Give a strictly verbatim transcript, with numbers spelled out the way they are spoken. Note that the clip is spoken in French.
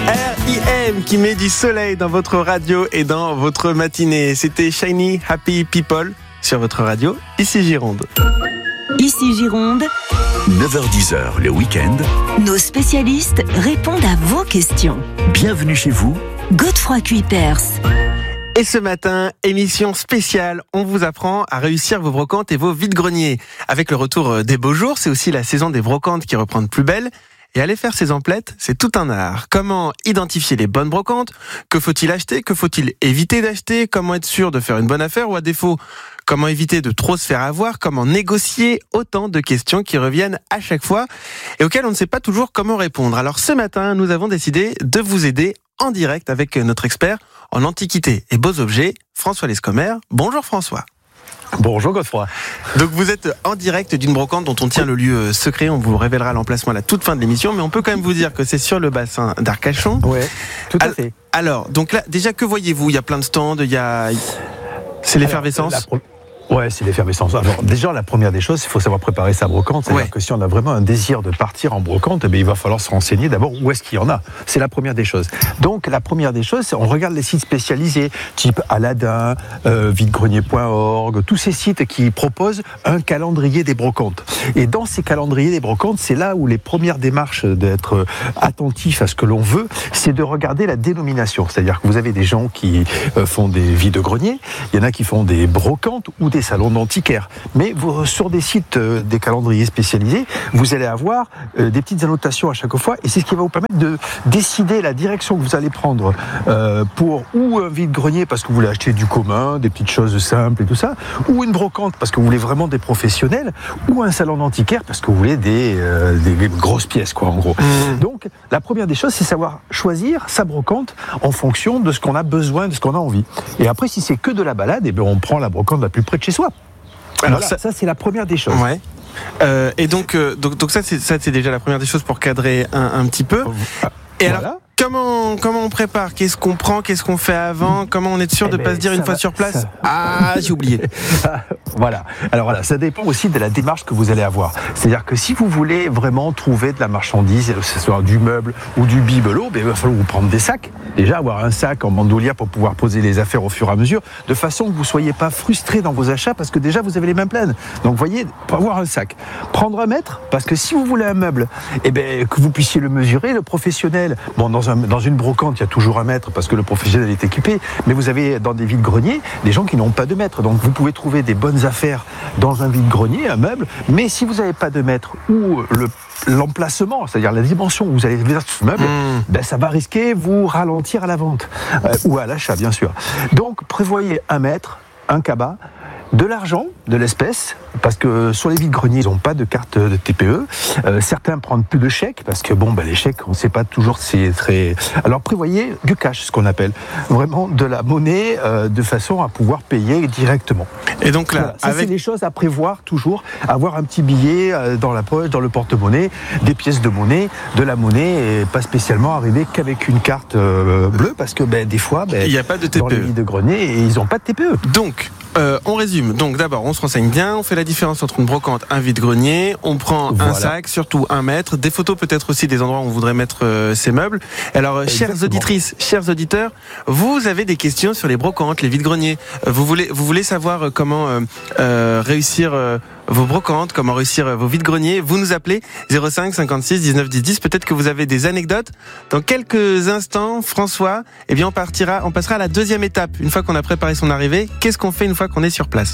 R I M qui met du soleil dans votre radio et dans votre matinée. C'était Shiny Happy People sur votre radio, ici Gironde. Ici Gironde, neuf heures dix le week-end. Nos spécialistes répondent à vos questions. Bienvenue chez vous, Godefroy Cuypers. Et ce matin, émission spéciale, on vous apprend à réussir vos brocantes et vos vides-greniers. Avec le retour des beaux jours, c'est aussi la saison des brocantes qui reprend de plus belle. Et aller faire ses emplettes, c'est tout un art. Comment identifier les bonnes brocantes ? Que faut-il acheter ? Que faut-il éviter d'acheter ? Comment être sûr de faire une bonne affaire ? Ou à défaut, comment éviter de trop se faire avoir ? Comment négocier ? Autant de questions qui reviennent à chaque fois et auxquelles on ne sait pas toujours comment répondre. Alors ce matin, nous avons décidé de vous aider en direct avec notre expert en antiquité et beaux objets, François Lescomer. Bonjour François. Bonjour Godefroy. Donc vous êtes en direct d'une brocante dont on tient le lieu secret, on vous révélera l'emplacement à la toute fin de l'émission, mais on peut quand même vous dire que c'est sur le bassin d'Arcachon. Oui, tout à fait. Alors, donc là, déjà que voyez-vous ? Il y a plein de stands, il y a... C'est l'effervescence ? Alors, la... Ouais, c'est l'effervescence. Alors, déjà, la première des choses, il faut savoir préparer sa brocante. C'est-à-dire ouais. que si on a vraiment un désir de partir en brocante, eh bien, il va falloir se renseigner d'abord où est-ce qu'il y en a. C'est la première des choses. Donc, la première des choses, c'est on regarde les sites spécialisés, type Aladin, euh, vide-grenier point org, tous ces sites qui proposent un calendrier des brocantes. Et dans ces calendriers des brocantes, c'est là où les premières démarches d'être attentif à ce que l'on veut, c'est de regarder la dénomination. C'est-à-dire que vous avez des gens qui euh, font des vide-greniers, il y en a qui font des brocantes ou des salons d'antiquaires. Mais vous, sur des sites, euh, des calendriers spécialisés, vous allez avoir euh, des petites annotations à chaque fois, et c'est ce qui va vous permettre de décider la direction que vous allez prendre euh, pour ou un vide-grenier parce que vous voulez acheter du commun, des petites choses simples et tout ça, ou une brocante parce que vous voulez vraiment des professionnels, ou un salon d'antiquaires parce que vous voulez des, euh, des grosses pièces, quoi, en gros. Mmh. Donc, la première des choses, c'est savoir choisir sa brocante en fonction de ce qu'on a besoin, de ce qu'on a envie. Et après, si c'est que de la balade, eh bien, on prend la brocante la plus près de chez soi. Alors, voilà, ça, ça, c'est la première des choses. Ouais. Euh, et donc, euh, donc, donc ça, c'est, ça, c'est déjà la première des choses pour cadrer un, un petit peu. Et voilà. alors, comment, comment on prépare ? Qu'est-ce qu'on prend ? Qu'est-ce qu'on fait avant ? Comment on est sûr eh de ne ben, pas se dire une fois va, sur place ça... Ah, j'ai oublié. Voilà. Alors voilà, ça dépend aussi de la démarche que vous allez avoir. C'est-à-dire que si vous voulez vraiment trouver de la marchandise, que ce soit du meuble ou du bibelot, ben, il va falloir vous prendre des sacs. Déjà, avoir un sac en bandoulière pour pouvoir poser les affaires au fur et à mesure, de façon que vous ne soyez pas frustré dans vos achats, parce que déjà, vous avez les mains pleines. Donc, vous voyez, pour avoir un sac. Prendre un mètre, parce que si vous voulez un meuble, eh ben, que vous puissiez le mesurer, le professionnel, bon, dans, un, dans une brocante, il y a toujours un mètre, parce que le professionnel est équipé, mais vous avez dans des vides-greniers, des gens qui n'ont pas de mètre. Donc, vous pouvez trouver des bonnes affaires dans un vide-grenier, un meuble, mais si vous n'avez pas de mètre ou le l'emplacement, c'est-à-dire la dimension où vous allez mettre ce meuble, mmh. ben ça va risquer vous ralentir à la vente euh, ou à l'achat, bien sûr. Donc prévoyez un mètre, un cabas, de l'argent, de l'espèce, parce que sur les vides-greniers, ils n'ont pas de carte de T P E. Euh, certains prennent plus de chèques, parce que bon, ben, les chèques, on ne sait pas toujours si c'est très... Alors prévoyez du cash, ce qu'on appelle. Vraiment de la monnaie, euh, de façon à pouvoir payer directement. Et donc là, voilà, ça avec... c'est des choses à prévoir toujours. Avoir un petit billet euh, dans la poche, dans le porte-monnaie, des pièces de monnaie, de la monnaie, et pas spécialement arriver qu'avec une carte euh, bleue, parce que ben, des fois, ben, il n'y a pas de T P E. Dans les vides-greniers, ils n'ont pas de T P E. Donc, euh, on résume. Donc d'abord, on se renseigne bien, on fait la différence entre une brocante, un vide-grenier, on prend voilà. un sac, surtout un mètre, des photos peut-être aussi des endroits où on voudrait mettre euh, ses meubles. Alors, Exactement. Chères auditrices, chers auditeurs, vous avez des questions sur les brocantes, les vides-greniers. Vous voulez, vous voulez savoir comment euh, euh, réussir euh, vos brocantes, comment réussir vos vides-greniers, vous nous appelez zéro cinq cinquante-six dix-neuf dix dix. Peut-être que vous avez des anecdotes. Dans quelques instants, François, eh bien on partira, on passera à la deuxième étape. Une fois qu'on a préparé son arrivée, qu'est-ce qu'on fait une fois qu'on est sur place ?